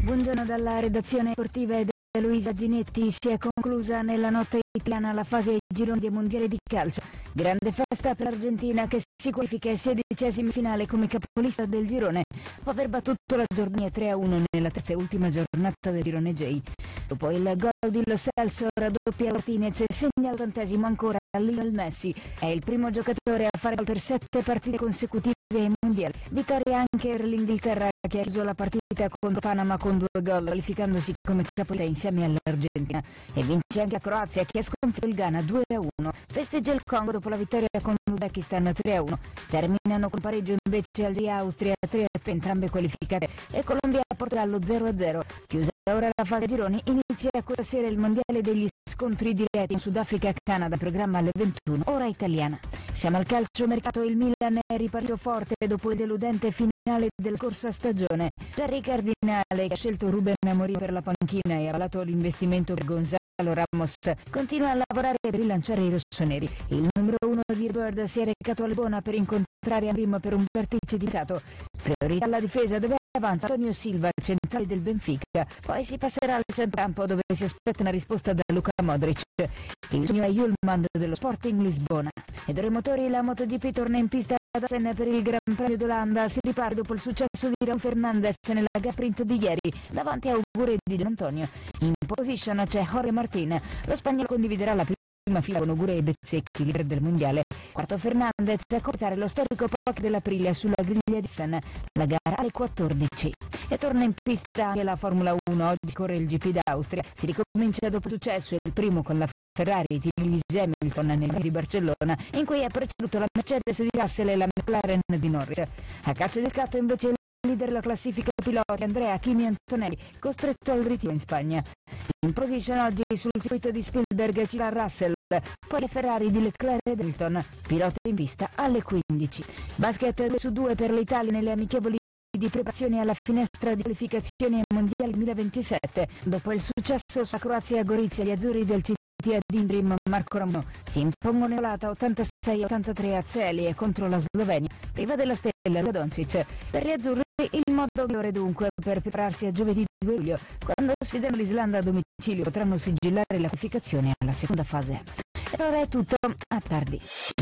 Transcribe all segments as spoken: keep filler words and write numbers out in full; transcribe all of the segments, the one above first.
Buongiorno dalla redazione sportiva e da Luisa Ginetti. Si è conclusa nella notte italiana la fase ai gironi dei mondiali di calcio. Grande festa per l'Argentina che si qualifica ai sedicesimi finale come capolista del girone, dopo aver battuto la Giordania tre a uno nella terza e ultima giornata del girone J. Dopo il gol di Lo Celso raddoppia Martinez e segna all'ottantesimo ancora Lionel Messi. È il primo giocatore a fare gol per sette partite consecutive ai mondiali. Vittoria anche per l'Inghilterra che ha chiuso la partita contro Panama con due gol, qualificandosi come capolista insieme all'Argentina. E vince anche la Croazia che ha sconfitto il Ghana due a uno. Festeggia il Congo dopo la vittoria con l'Uzbekistan tre a uno. Terminano con pareggio invece Algeria e Austria tre a tre, entrambe qualificate, e Colombia e Portogallo zero a zero. Chiusa ora la fase gironi, inizia questa sera il mondiale degli scontri diretti in Sudafrica e Canada, programma alle ventuno, ora italiana. Siamo al calciomercato, il Milan è ripartito forte dopo il deludente finale della scorsa stagione. Jerry Cardinale, che ha scelto Ruben Amorim per la panchina e ha avalato l'investimento per Gonzalo Ramos, continua a lavorare per rilanciare i rossoneri. Il numero uno di Bird si è recato a Lisbona per incontrare Amorim per un vertice dedicato. Priorità alla difesa, dove avanza Antonio Silva, centrale del Benfica. Poi si passerà al centrocampo, dove si aspetta una risposta da Luka Modric. Il genio è Yulman dello Sporting Lisbona. Ed ora i motori, la MotoGP torna in pista ad Assen per il Gran Premio d'Olanda. Si riparte dopo il successo di Raul Fernandez nella gara sprint di ieri davanti a Augure di Gian Antonio. In position c'è Jorge Martin. Lo spagnolo condividerà la prima fila con Augure e Bezzecchi, leader del mondiale. Quarto Fernandez a completare lo storico P O C dell'Aprilia sulla griglia di Assen. La gara alle quattordici. E torna in pista anche la Formula uno. Oggi scorre il G P d'Austria. Si ricomincia dopo il successo, il primo con la Ferrari di Lewis Hamilton nel Gran Premio di Barcellona, in cui ha preceduto la Mercedes di Russell e la McLaren di Norris. A calcio di scatto invece il leader della classifica piloti Andrea Kimi Antonelli, costretto al ritiro in Spagna. In position oggi sul circuito di Spielberg ci sarà Russell, poi le Ferrari di Leclerc ed Hamilton, pilota in pista alle quindici. Basket due su due per l'Italia nelle amichevoli di preparazione alla finestra di qualificazione ai mondiali duemilaventisette. Dopo il successo sulla Croazia a Gorizia, gli azzurri del C T A Dream Marco Ramo si impongono volata ottantasei a ottantatré a Celie contro la Slovenia, priva della stella Luka Doncic. Per gli azzurri il modo migliore dunque per prepararsi a giovedì due luglio, quando sfidano l'Islanda a domicilio, potranno sigillare la qualificazione alla seconda fase. E ora è tutto, a tardi.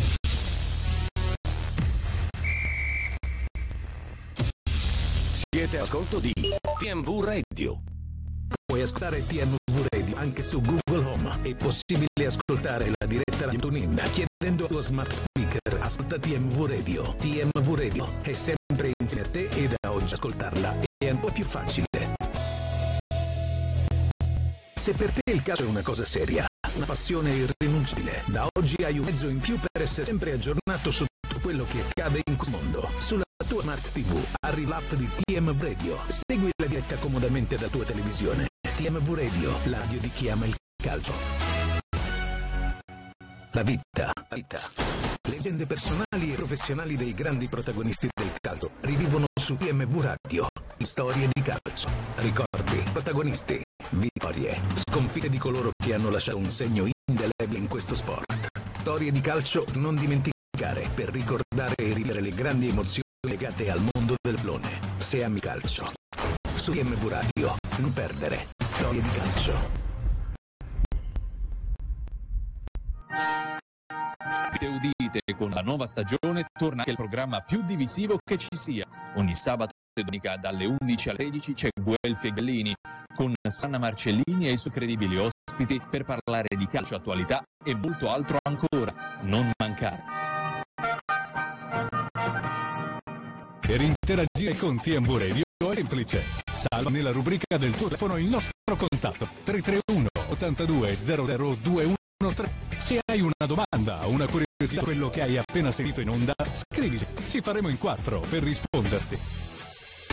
Siete ascolto di T M V Radio. Puoi ascoltare T M V Radio anche su Google Home. È possibile ascoltare la diretta radio TuneIn chiedendo al tuo smart speaker ascolta T M V Radio. T M V Radio è sempre insieme a te e da oggi ascoltarla è un po' più facile. Se per te il calcio è una cosa seria, una passione irrinunciabile, da oggi hai un mezzo in più per essere sempre aggiornato su tutto quello che accade in questo mondo. Sulla tua smart tivù arriva l'app di T M V Radio. Segui la diretta comodamente dalla tua televisione. T M V Radio, la radio di chi ama il calcio. La vita, la vita. Leggende personali e professionali dei grandi protagonisti del calcio rivivono su T M V Radio. Storie di calcio, ricordi, protagonisti, vittorie, sconfitte di coloro che hanno lasciato un segno indelebile in questo sport. Storie di calcio non dimenticare per ricordare e rivivere le grandi emozioni legate al mondo del pallone. Se ami calcio, su T M V Radio, non perdere Storie di calcio. Udite, con la nuova stagione torna anche il programma più divisivo che ci sia. Ogni sabato e domenica dalle undici alle tredici c'è Guelfi e Gallini con Sanna Marcellini e i suoi credibili ospiti per parlare di calcio, attualità e molto altro ancora. Non mancare. Per interagire con T M V Radio è semplice. Salva nella rubrica del tuo telefono il nostro contatto tre tre uno ottantadue zero zero due uno tre. Se hai una domanda o una curiosità su quello che hai appena sentito in onda, scrivici, ci faremo in quattro per risponderti.